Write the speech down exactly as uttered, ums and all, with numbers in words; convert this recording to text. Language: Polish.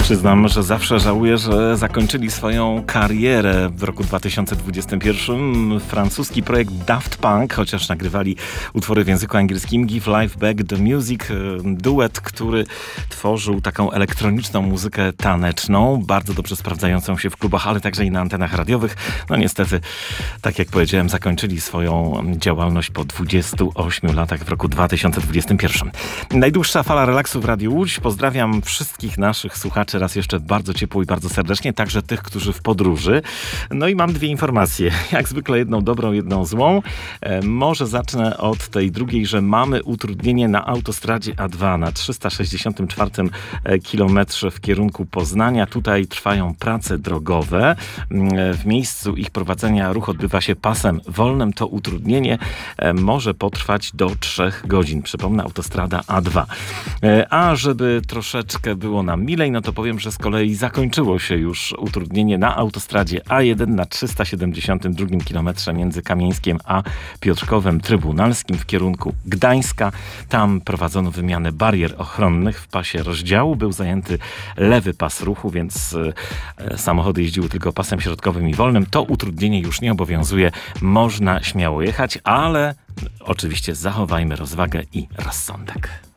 Przyznam, że zawsze żałuję, że zakończyli swoją karierę w roku dwa tysiące dwudziestym pierwszym. Francuski projekt Daft Punk, chociaż nagrywali utwory w języku angielskim, Give Life Back the Music, duet, który tworzył taką elektroniczną muzykę taneczną, bardzo dobrze sprawdzającą się w klubach, ale także i na antenach radiowych. No niestety, tak jak powiedziałem, zakończyli swoją działalność po dwudziestu ośmiu latach w roku dwa tysiące dwudziestym pierwszym. Najdłuższa fala relaksu w Radiu Łódź. Pozdrawiam wszystkich naszych słuchaczy raz jeszcze bardzo ciepło i bardzo serdecznie, także tych, którzy w podróży. No i mam dwie informacje. Jak zwykle jedną dobrą, jedną złą. E, może zacznę od tej drugiej, że mamy utrudnienie na autostradzie A dwa na trzysta sześćdziesiątym czwartym kilometrze w kierunku Poznania. Tutaj trwają prace drogowe. W miejscu ich prowadzenia ruch odbywa się pasem wolnym. To utrudnienie e, może potrwać do trzech godzin. Przypomnę, autostrada A dwa. E, a żeby troszeczkę było nam milej, no to powiem, że z kolei zakończyło się już utrudnienie na autostradzie A jeden na trzysta siedemdziesiątym drugim kilometrze między Kamieńskiem a Piotrkowem Trybunalskim w kierunku Gdańska. Tam prowadzono wymianę barier ochronnych w pasie rozdziału. Był zajęty lewy pas ruchu, więc e, samochody jeździły tylko pasem środkowym i wolnym. To utrudnienie już nie obowiązuje. Można śmiało jechać, ale oczywiście zachowajmy rozwagę i rozsądek.